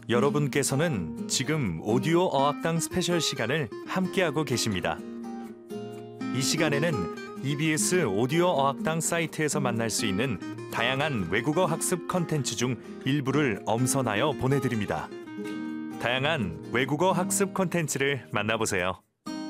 여러분께서는 지금 오디오 어학당 스페셜 시간을 함께하고 계십니다. 이 시간에는 EBS 오디오 어학당 사이트에서 만날 수 있는 다양한 외국어 학습 컨텐츠 중 일부를 엄선하여 보내드립니다. 다양한 외국어 학습 컨텐츠를 만나보세요.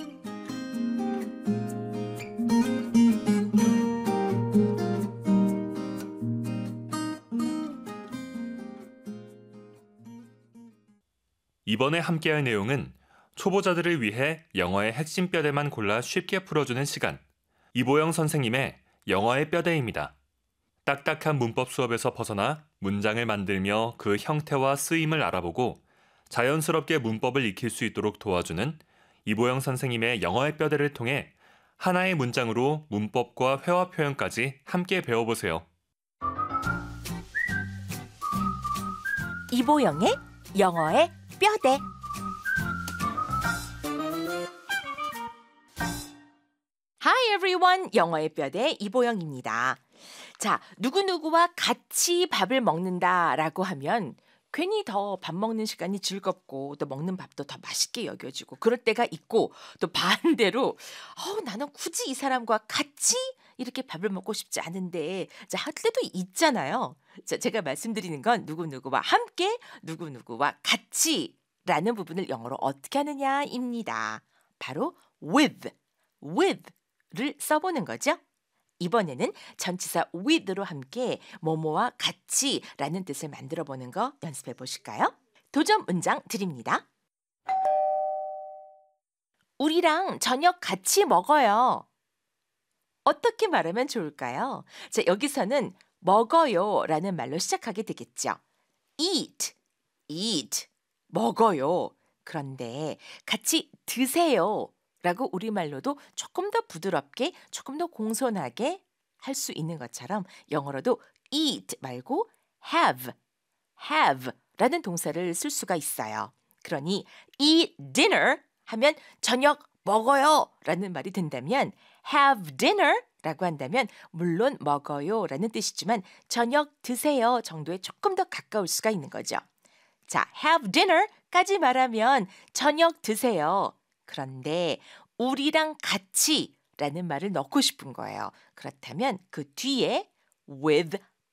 이번에 함께할 내용은 초보자들을 위해 영어의 핵심 뼈대만 골라 쉽게 풀어주는 시간, 이보영 선생님의 영어의 뼈대입니다. 딱딱한 문법 수업에서 벗어나 문장을 만들며 그 형태와 쓰임을 알아보고 자연스럽게 문법을 익힐 수 있도록 도와주는 이보영 선생님의 영어의 뼈대를 통해 하나의 문장으로 문법과 회화 표현까지 함께 배워보세요. 이보영의 영어의 뼈대. Hi everyone, 영어의 뼈대 이보영입니다. 자, 누구누구와 같이 밥을 먹는다라고 하면 괜히 더 밥 먹는 시간이 즐겁고 또 먹는 밥도 더 맛있게 여겨지고 그럴 때가 있고, 또 반대로 나는 굳이 이 사람과 같이 이렇게 밥을 먹고 싶지 않은데 할 때도 있잖아요. 자, 제가 말씀드리는 건 누구누구와 함께, 누구누구와 같이 라는 부분을 영어로 어떻게 하느냐입니다. 바로 with를 써보는 거죠. 이번에는 전치사 with로 함께 뭐뭐와 같이라는 뜻을 만들어 보는 거 연습해 보실까요? 도전 문장 드립니다. 우리랑 저녁 같이 먹어요. 어떻게 말하면 좋을까요? 자, 여기서는 먹어요 라는 말로 시작하게 되겠죠. eat, 먹어요. 그런데 같이 드세요 라고 우리말로도 조금 더 부드럽게, 조금 더 공손하게 할 수 있는 것처럼 영어로도 eat 말고 have 라는 동사를 쓸 수가 있어요. 그러니 eat dinner 하면 저녁 먹어요 라는 말이 된다면 have dinner 라고 한다면 물론 먹어요 라는 뜻이지만 저녁 드세요 정도에 조금 더 가까울 수가 있는 거죠. 자, have dinner까지 말하면 저녁 드세요. 그런데 우리랑 같이 라는 말을 넣고 싶은 거예요. 그렇다면 그 뒤에 with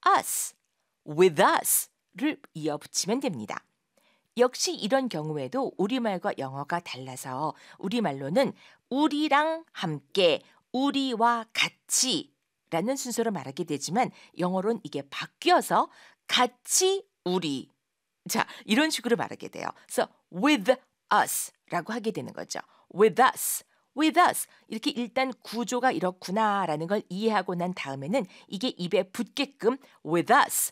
us를 이어붙이면 됩니다. 역시 이런 경우에도 우리말과 영어가 달라서 우리말로는 우리랑 함께, 우리와 같이 라는 순서로 말하게 되지만 영어로는 이게 바뀌어서 같이 우리, 자, 이런 식으로 말하게 돼요. 그래서 with us라고 하게 되는 거죠. with us. 이렇게 일단 구조가 이렇구나라는 걸 이해하고 난 다음에는 이게 입에 붙게끔 with us